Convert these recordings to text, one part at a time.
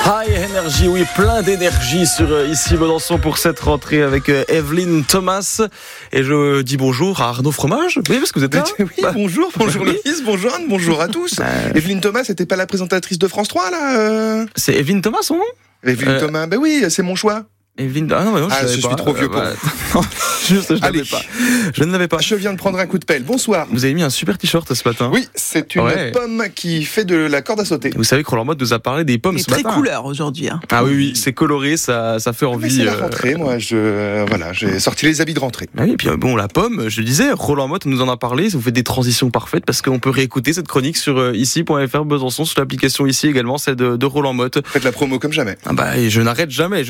High Energy, oui, plein d'énergie sur ici Besançon pour cette rentrée avec Evelyne Thomas. Et je dis bonjour à Arnaud Fromage. Oui, parce que vous êtes... Oui, bonjour Loïs, bonjour Anne, bonjour à tous. Evelyne Thomas, c'était pas la présentatrice de France 3 là C'est Evelyne Thomas son nom? Evelyne Thomas, ben oui, c'est mon choix. Evelyne... Ah non, mais non, je suis trop vieux pour vous. Juste, je ne l'avais pas. Je viens de prendre un coup de pelle. Bonsoir. Vous avez mis un super t-shirt ce matin. Oui, c'est une pomme qui fait de la corde à sauter. Vous savez que Roland Mode nous a parlé des pommes ce matin. C'est très couleur aujourd'hui. Hein. Ah oui, c'est coloré, ça fait envie. C'est la rentrée, moi, j'ai sorti les habits de rentrée. Ah oui, et puis bon, la pomme, je disais, Roland Mode nous en a parlé, ça vous fait des transitions parfaites parce qu'on peut réécouter cette chronique sur ici.fr Besançon, sur l'application ici également, celle de Roland Mode. Faites la promo comme jamais. Ah bah, je n'arrête jamais.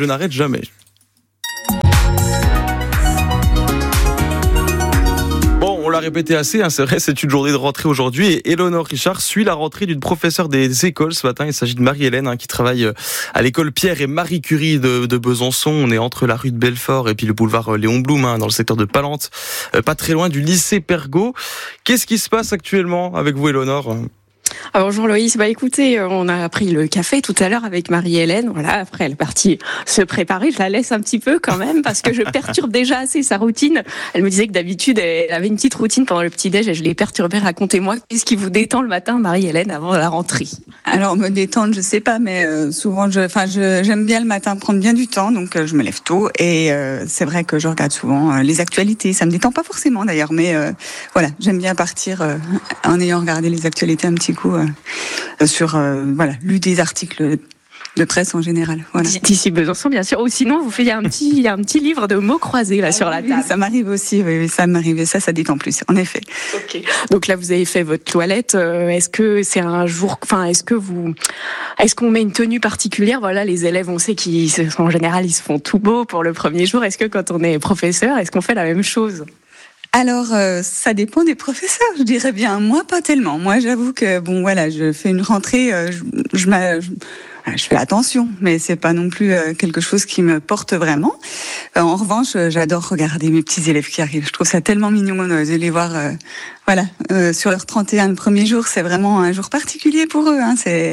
On l'a répété assez, c'est vrai, c'est une journée de rentrée aujourd'hui et Éléonore Richard suit la rentrée d'une professeure des écoles ce matin. Il s'agit de Marie-Hélène qui travaille à l'école Pierre et Marie Curie de Besançon. On est entre la rue de Belfort et puis le boulevard Léon Blum, dans le secteur de Palente, pas très loin du lycée Pergaud. Qu'est-ce qui se passe actuellement avec vous, Éléonore ? Bonjour Loïs, écoutez, on a pris le café tout à l'heure avec Marie-Hélène, voilà, après elle est partie se préparer, je la laisse un petit peu quand même parce que je perturbe déjà assez sa routine. Elle me disait que d'habitude elle avait une petite routine pendant le petit-déj et je l'ai perturbée. Racontez-moi, qu'est-ce qui vous détend le matin, Marie-Hélène, avant la rentrée ? Alors me détendre, je sais pas, mais souvent j'aime bien le matin prendre bien du temps, donc je me lève tôt et c'est vrai que je regarde souvent les actualités. Ça me détend pas forcément d'ailleurs, mais voilà, j'aime bien partir en ayant regardé les actualités un petit coup sur lu des articles de presse en général. Voilà. D'ici Besançon, bien sûr. Ou sinon, il y a un petit livre de mots croisés là sur la table. Ça m'arrive aussi, oui, ça m'arrive. Ça détend plus, en effet. Ok. Donc là, vous avez fait votre toilette. Est-ce que c'est un jour, est-ce qu'on met une tenue particulière ? Voilà, les élèves, on sait qu'en général, ils se font tout beau pour le premier jour. Est-ce que quand on est professeur, est-ce qu'on fait la même chose ? Alors, ça dépend des professeurs, je dirais bien. Moi, pas tellement. Moi, j'avoue que, je fais une rentrée, je fais attention, mais c'est pas non plus quelque chose qui me porte vraiment. En revanche, j'adore regarder mes petits élèves qui arrivent. Je trouve ça tellement mignon de les voir, sur leur 31 le premier jour. C'est vraiment un jour particulier pour eux.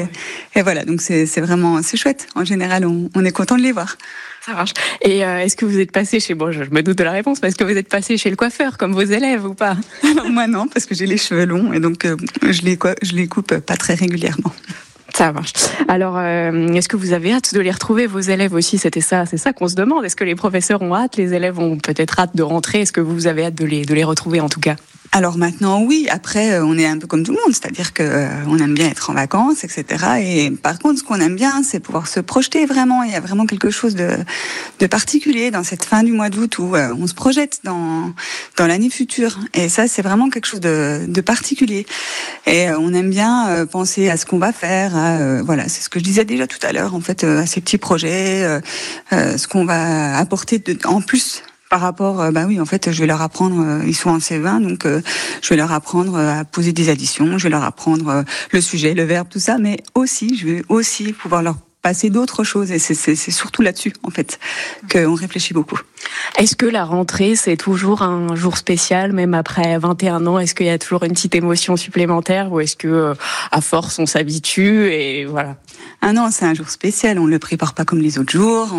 Donc c'est vraiment, c'est chouette. En général, on est content de les voir. Ça marche. Et est-ce que vous êtes passé je me doute de la réponse, mais est-ce que vous êtes passé chez le coiffeur comme vos élèves ou pas ? Alors moi non, parce que j'ai les cheveux longs et donc je les coupe pas très régulièrement. Ça marche. Alors, est-ce que vous avez hâte de les retrouver, vos élèves aussi ? C'est ça qu'on se demande. Est-ce que les professeurs ont hâte ? Les élèves ont peut-être hâte de rentrer. Est-ce que vous avez hâte de les retrouver en tout cas ? Alors maintenant, oui. Après, on est un peu comme tout le monde, c'est-à-dire que on aime bien être en vacances, etc. Et par contre, ce qu'on aime bien, c'est pouvoir se projeter vraiment. Il y a vraiment quelque chose de particulier dans cette fin du mois d'août où on se projette dans l'année future. Et ça, c'est vraiment quelque chose de particulier. Et on aime bien penser à ce qu'on va faire. C'est ce que je disais déjà tout à l'heure, en fait, à ces petits projets, ce qu'on va apporter en plus. Par rapport, je vais leur apprendre, ils sont en CE1, donc je vais leur apprendre à poser des additions, je vais leur apprendre le sujet, le verbe, tout ça, mais aussi, je vais aussi pouvoir leur passer d'autres choses, et c'est surtout là-dessus, en fait, qu'on réfléchit beaucoup. Est-ce que la rentrée, c'est toujours un jour spécial, même après 21 ans ? Est-ce qu'il y a toujours une petite émotion supplémentaire, ou est-ce que, à force, on s'habitue, et voilà ? Ah non, c'est un jour spécial, on le prépare pas comme les autres jours,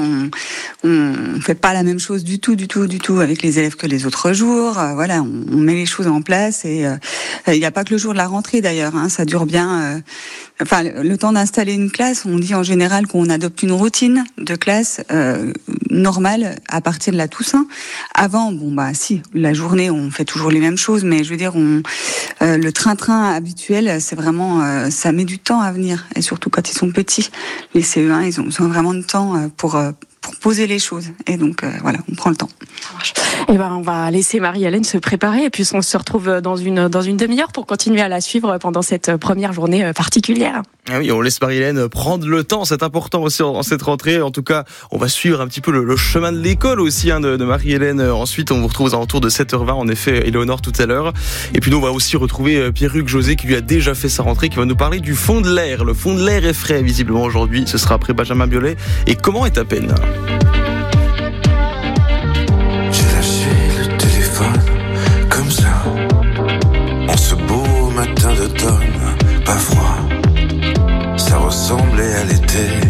on fait pas la même chose du tout avec les élèves que les autres jours, on met les choses en place, et il n'y a pas que le jour de la rentrée d'ailleurs, ça dure bien, le temps d'installer une classe, on dit en général qu'on adopte une routine de classe normale à partir de la Toussaint. Avant, la journée, on fait toujours les mêmes choses, mais je veux dire, le train-train habituel, c'est vraiment, ça met du temps à venir, et surtout quand ils sont petits. Les CE1, ils ont besoin vraiment de temps pour poser les choses. Et donc, on prend le temps. Ça marche. On va laisser Marie-Hélène se préparer, et puis on se retrouve dans une demi-heure pour continuer à la suivre pendant cette première journée particulière. Ah oui, on laisse Marie-Hélène prendre le temps, c'est important aussi en cette rentrée. En tout cas, on va suivre un petit peu le chemin de l'école aussi de Marie-Hélène. Ensuite, on vous retrouve aux alentours de 7h20, en effet, Éléonore tout à l'heure. Et puis nous, on va aussi retrouver Pierre-Hugues José qui lui a déjà fait sa rentrée, qui va nous parler du fond de l'air. Le fond de l'air est frais, visiblement, aujourd'hui. Ce sera après Benjamin Biolay. Et comment est ta peine ? J'ai lâché le téléphone comme ça, en ce beau matin d'automne, pas froid, ça ressemblait à l'été.